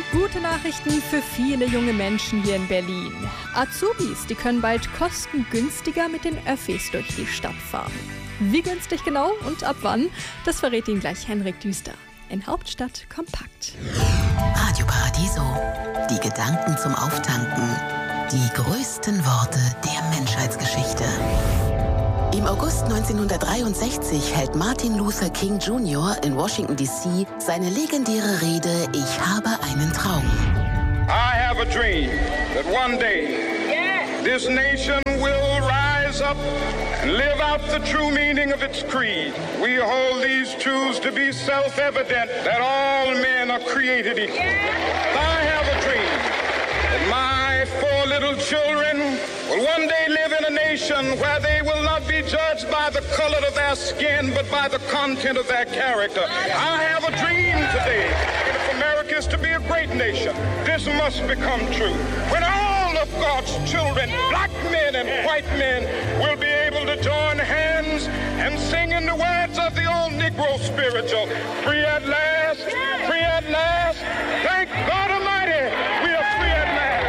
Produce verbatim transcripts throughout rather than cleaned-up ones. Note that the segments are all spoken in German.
Gute Nachrichten für viele junge Menschen hier in Berlin. Azubis, die können bald kostengünstiger mit den Öffis durch die Stadt fahren. Wie günstig genau und ab wann, das verrät Ihnen gleich Henrik Düster in Hauptstadt kompakt. Radio Paradiso. Die Gedanken zum Auftanken. Die größten Worte der Menschheitsgeschichte. Im August neunzehnhundertdreiundsechzig hält Martin Luther King Junior in Washington D C seine legendäre Rede Ich habe einen Traum. I have a dream that one day this nation will rise up and live out the true meaning of its creed. We hold these truths to be self-evident that all men are created equal. I have a dream that my four little children will one day live in a nation where they will not be judged by the color of their skin, but by the content of their character. I have a dream today. If America is to be a great nation, this must become true. When all of God's children, black men and white men, will be able to join hands and sing in the words of the old Negro spiritual, free at last, free at last, thank God Almighty, we are free at last.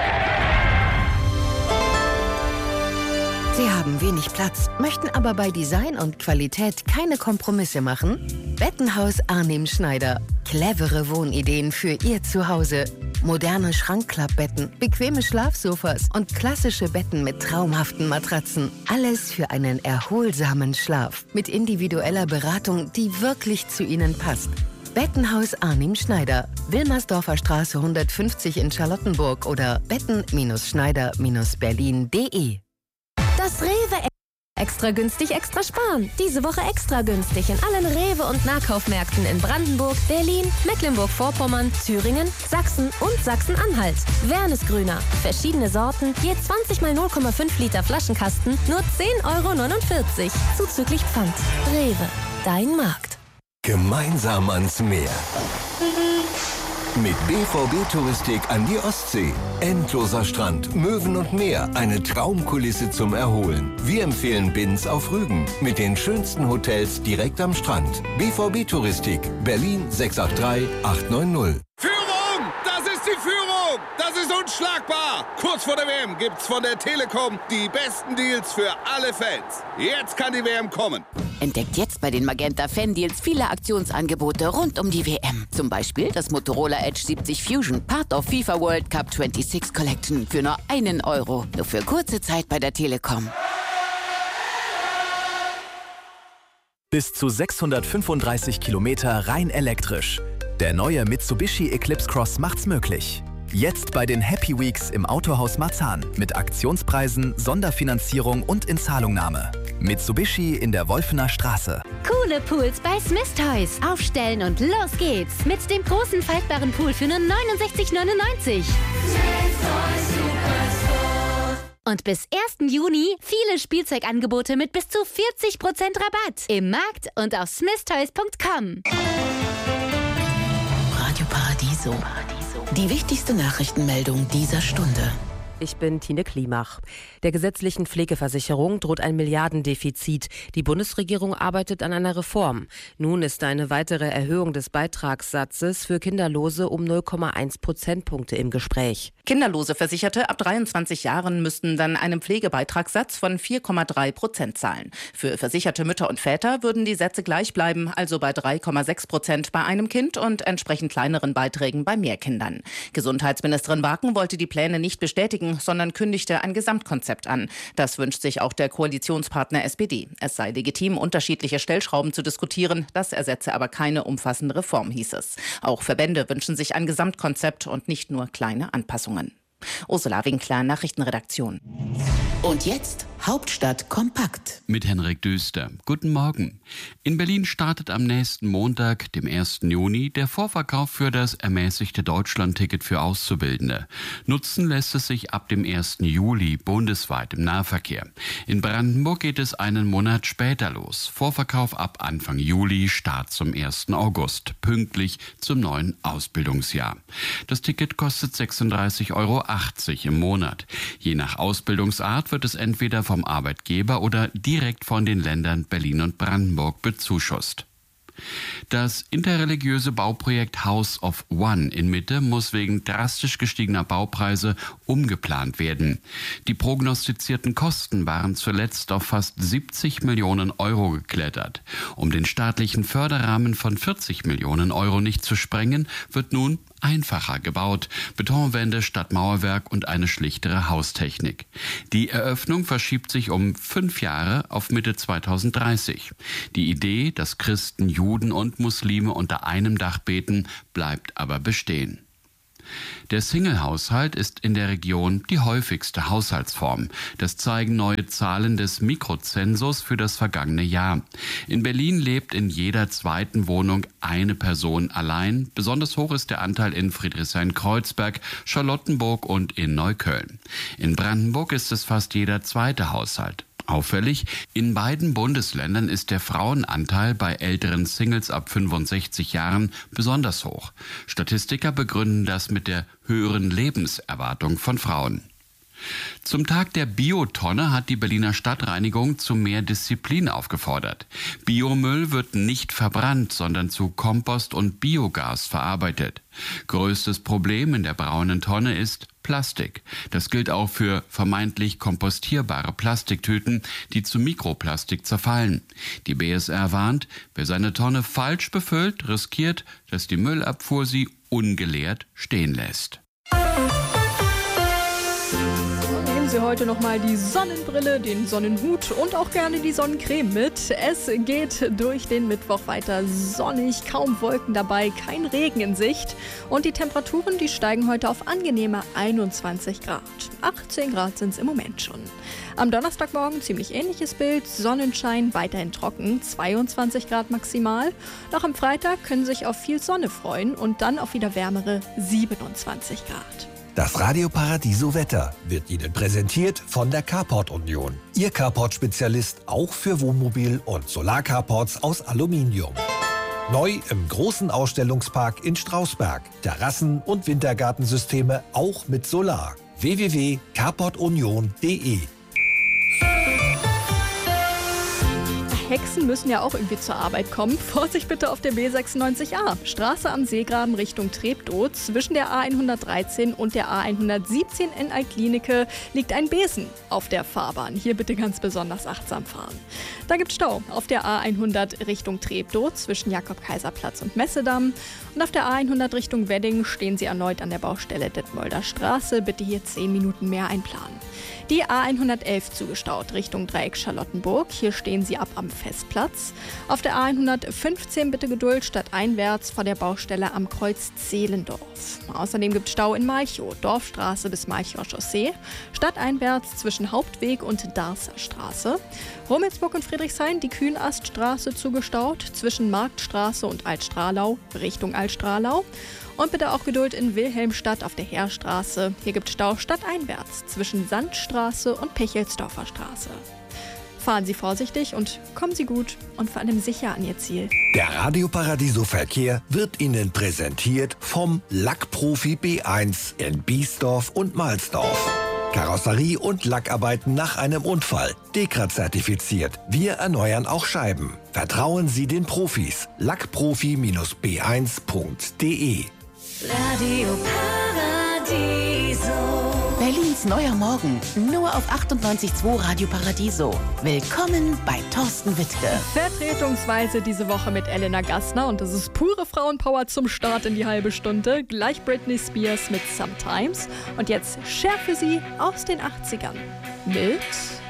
Sie haben wenig Platz, möchten aber bei Design und Qualität keine Kompromisse machen? Bettenhaus Arnim Schneider. Clevere Wohnideen für Ihr Zuhause. Moderne Schrankklappbetten, bequeme Schlafsofas und klassische Betten mit traumhaften Matratzen. Alles für einen erholsamen Schlaf. Mit individueller Beratung, die wirklich zu Ihnen passt. Bettenhaus Arnim Schneider. Wilmersdorfer Straße hundertfünfzig in Charlottenburg oder betten Schneider Berlin punkt de. Das Rewe extra günstig, extra sparen. Diese Woche extra günstig in allen Rewe- und Nahkaufmärkten in Brandenburg, Berlin, Mecklenburg-Vorpommern, Thüringen, Sachsen und Sachsen-Anhalt. Wernesgrüner. Verschiedene Sorten, je zwanzig mal null Komma fünf Liter Flaschenkasten, nur zehn Euro neunundvierzig. Zuzüglich Pfand. Rewe. Dein Markt. Gemeinsam ans Meer. Mit B V B-Touristik an die Ostsee. Endloser Strand, Möwen und Meer. Eine Traumkulisse zum Erholen. Wir empfehlen Binz auf Rügen. Mit den schönsten Hotels direkt am Strand. B V B-Touristik. Berlin sechs acht drei acht neun null. Führung! Das ist die Führung! Das ist unschlagbar! Kurz vor der W M gibt's von der Telekom die besten Deals für alle Fans. Jetzt kann die W M kommen. Entdeckt jetzt bei den Magenta Fan Deals viele Aktionsangebote rund um die W M. Zum Beispiel das Motorola Edge siebzig Fusion, Part of FIFA World Cup sechsundzwanzig Collection für nur einen Euro. Nur für kurze Zeit bei der Telekom. Bis zu sechshundertfünfunddreißig Kilometer rein elektrisch. Der neue Mitsubishi Eclipse Cross macht's möglich. Jetzt bei den Happy Weeks im Autohaus Marzahn mit Aktionspreisen, Sonderfinanzierung und Inzahlungnahme. Mitsubishi in der Wolfener Straße. Coole Pools bei Smith Toys. Aufstellen und los geht's. Mit dem großen faltbaren Pool für nur neunundsechzig neunundneunzig. Und bis ersten Juni viele Spielzeugangebote mit bis zu vierzig Prozent Rabatt. Im Markt und auf smith toys punkt com. Radio Paradiso. Die wichtigste Nachrichtenmeldung dieser Stunde. Ich bin Tine Klimach. Der gesetzlichen Pflegeversicherung droht ein Milliardendefizit. Die Bundesregierung arbeitet an einer Reform. Nun ist eine weitere Erhöhung des Beitragssatzes für Kinderlose um null Komma eins Prozentpunkte im Gespräch. Kinderlose Versicherte ab dreiundzwanzig Jahren müssten dann einen Pflegebeitragssatz von vier Komma drei Prozent zahlen. Für versicherte Mütter und Väter würden die Sätze gleich bleiben, also bei drei Komma sechs Prozent bei einem Kind und entsprechend kleineren Beiträgen bei mehr Kindern. Gesundheitsministerin Barken wollte die Pläne nicht bestätigen, sondern kündigte ein Gesamtkonzept an. Das wünscht sich auch der Koalitionspartner S P D. Es sei legitim, unterschiedliche Stellschrauben zu diskutieren. Das ersetze aber keine umfassende Reform, hieß es. Auch Verbände wünschen sich ein Gesamtkonzept und nicht nur kleine Anpassungen. Ursula Winkler, Nachrichtenredaktion. Und jetzt Hauptstadt kompakt. Mit Henrik Düster. Guten Morgen. In Berlin startet am nächsten Montag, dem ersten Juni, der Vorverkauf für das ermäßigte Deutschlandticket für Auszubildende. Nutzen lässt es sich ab dem ersten Juli bundesweit im Nahverkehr. In Brandenburg geht es einen Monat später los. Vorverkauf ab Anfang Juli, Start zum ersten August, pünktlich zum neuen Ausbildungsjahr. Das Ticket kostet sechsunddreißig Euro achtzig im Monat. Je nach Ausbildungsart wird es entweder vom Arbeitgeber oder direkt von den Ländern Berlin und Brandenburg bezuschusst. Das interreligiöse Bauprojekt House of One in Mitte muss wegen drastisch gestiegener Baupreise umgeplant werden. Die prognostizierten Kosten waren zuletzt auf fast siebzig Millionen Euro geklettert. Um den staatlichen Förderrahmen von vierzig Millionen Euro nicht zu sprengen, wird nun einfacher gebaut. Betonwände statt Mauerwerk und eine schlichtere Haustechnik. Die Eröffnung verschiebt sich um fünf Jahre auf Mitte zweitausenddreißig. Die Idee, dass Christen, Juden und Muslime unter einem Dach beten, bleibt aber bestehen. Der Single-Haushalt ist in der Region die häufigste Haushaltsform. Das zeigen neue Zahlen des Mikrozensus für das vergangene Jahr. In Berlin lebt in jeder zweiten Wohnung eine Person allein. Besonders hoch ist der Anteil in Friedrichshain-Kreuzberg, Charlottenburg und in Neukölln. In Brandenburg ist es fast jeder zweite Haushalt. Auffällig, in beiden Bundesländern ist der Frauenanteil bei älteren Singles ab fünfundsechzig Jahren besonders hoch. Statistiker begründen das mit der höheren Lebenserwartung von Frauen. Zum Tag der Biotonne hat die Berliner Stadtreinigung zu mehr Disziplin aufgefordert. Biomüll wird nicht verbrannt, sondern zu Kompost und Biogas verarbeitet. Größtes Problem in der braunen Tonne ist Plastik. Das gilt auch für vermeintlich kompostierbare Plastiktüten, die zu Mikroplastik zerfallen. Die B S R warnt, wer seine Tonne falsch befüllt, riskiert, dass die Müllabfuhr sie ungeleert stehen lässt. Nehmen Sie heute nochmal die Sonnenbrille, den Sonnenhut und auch gerne die Sonnencreme mit. Es geht durch den Mittwoch weiter sonnig, kaum Wolken dabei, kein Regen in Sicht. Und die Temperaturen, die steigen heute auf angenehme einundzwanzig Grad. achtzehn Grad sind es im Moment schon. Am Donnerstagmorgen ziemlich ähnliches Bild, Sonnenschein, weiterhin trocken, zweiundzwanzig Grad maximal. Noch am Freitag können Sie sich auf viel Sonne freuen und dann auf wieder wärmere siebenundzwanzig Grad. Das Radio Paradiso Wetter wird Ihnen präsentiert von der Carport Union. Ihr Carport-Spezialist auch für Wohnmobil- und Solarcarports aus Aluminium. Neu im großen Ausstellungspark in Strausberg. Terrassen- und Wintergartensysteme auch mit Solar. w w w punkt carport union punkt d e Hexen müssen ja auch irgendwie zur Arbeit kommen. Vorsicht bitte auf der B sechsundneunzig A. Straße am Seegraben Richtung Treptow. Zwischen der A hundertdreizehn und der A hundertsiebzehn in Altklinike liegt ein Besen auf der Fahrbahn. Hier bitte ganz besonders achtsam fahren. Da gibt Stau auf der A hundert Richtung Treptow zwischen Jakob-Kaiser-Platz und Messedamm. Und auf der A hundert Richtung Wedding stehen Sie erneut an der Baustelle Detmolder Straße. Bitte hier zehn Minuten mehr einplanen. Die A hundertelf zugestaut Richtung Dreieck Charlottenburg. Hier stehen Sie ab am Festplatz. Auf der A hundertfünfzehn bitte Geduld stadteinwärts vor der Baustelle am Kreuz Zehlendorf. Außerdem gibt es Stau in Malchow, Dorfstraße bis Malchower Chaussee, stadteinwärts zwischen Hauptweg und Darßer Straße. Rummelsburg und Friedrichshain die Kühnaststraße zugestaut zwischen Marktstraße und Altstrahlau Richtung Altstrahlau. Und bitte auch Geduld in Wilhelmstadt auf der Heerstraße. Hier gibt es Stau stadteinwärts zwischen Sandstraße und Pechelsdorfer Straße. Fahren Sie vorsichtig und kommen Sie gut und vor allem sicher an Ihr Ziel. Der Radio Paradiso Verkehr wird Ihnen präsentiert vom Lackprofi B eins in Biesdorf und Mahlsdorf. Karosserie und Lackarbeiten nach einem Unfall. Dekra zertifiziert. Wir erneuern auch Scheiben. Vertrauen Sie den Profis. lackprofi B eins punkt d e Radio Paradiso. Berlins neuer Morgen. Nur auf achtundneunzig Komma zwei Radio Paradiso. Willkommen bei Thorsten Wittke. Vertretungsweise diese Woche mit Elena Gassner. Und das ist pure Frauenpower zum Start in die halbe Stunde. Gleich Britney Spears mit Sometimes. Und jetzt Cher für Sie aus den achtzigern. Mit